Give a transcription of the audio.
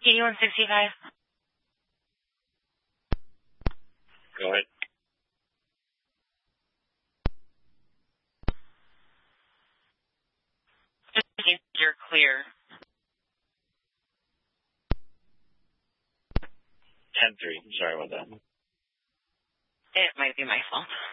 8165. Go ahead. You're clear. 10-3. Sorry about that. It might be my fault.